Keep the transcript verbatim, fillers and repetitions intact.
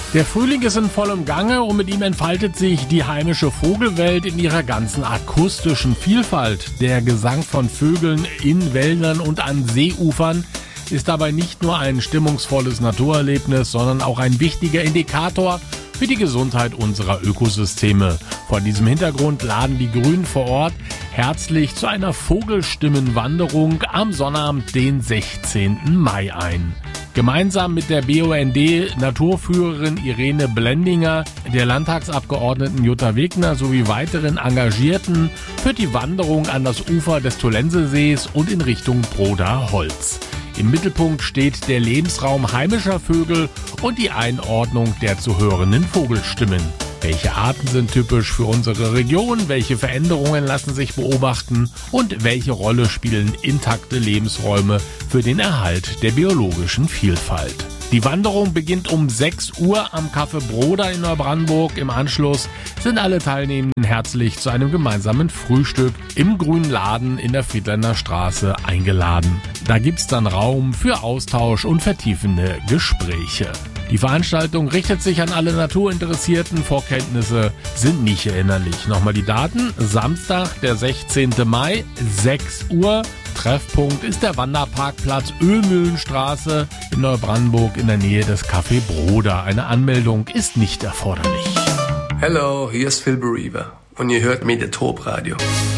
Der Frühling ist in vollem Gange und mit ihm entfaltet sich die heimische Vogelwelt in ihrer ganzen akustischen Vielfalt. Der Gesang von Vögeln in Wäldern und an Seeufern ist dabei nicht nur ein stimmungsvolles Naturerlebnis, sondern auch ein wichtiger Indikator für die Gesundheit unserer Ökosysteme. Vor diesem Hintergrund laden die Grünen vor Ort herzlich zu einer Vogelstimmenwanderung am Sonnabend, den sechzehnten Mai ein. Gemeinsam mit der B U N D-Naturführerin Irene Blendinger, der Landtagsabgeordneten Jutta Wegner sowie weiteren Engagierten führt die Wanderung an das Ufer des Tolensesees und in Richtung Broda-Holz. Im Mittelpunkt steht der Lebensraum heimischer Vögel und die Einordnung der zu hörenden Vogelstimmen. Welche Arten sind typisch für unsere Region, welche Veränderungen lassen sich beobachten und welche Rolle spielen intakte Lebensräume für den Erhalt der biologischen Vielfalt? Die Wanderung beginnt um sechs Uhr am Café Broda in Neubrandenburg. Im Anschluss sind alle Teilnehmenden herzlich zu einem gemeinsamen Frühstück im Grünen Laden in der Friedländer Straße eingeladen. Da gibt's dann Raum für Austausch und vertiefende Gespräche. Die Veranstaltung richtet sich an alle Naturinteressierten. Vorkenntnisse sind nicht erinnerlich. Nochmal die Daten. Samstag, der sechzehnten Mai, sechs Uhr. Treffpunkt ist der Wanderparkplatz Ölmühlenstraße in Neubrandenburg in der Nähe des Café Broda. Eine Anmeldung ist nicht erforderlich. Hallo, hier ist Phil Bereaver und ihr hört Mediatorp Radio.